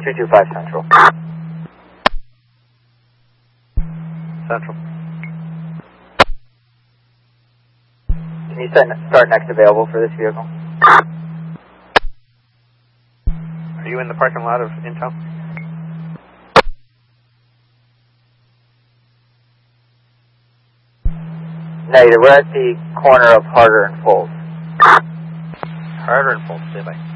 225 Central. Central. Can you start next available for this vehicle? Are you in the parking lot of Intel? Negative. We're at the corner of Harder and Fold. Harder and Fold. Stay by.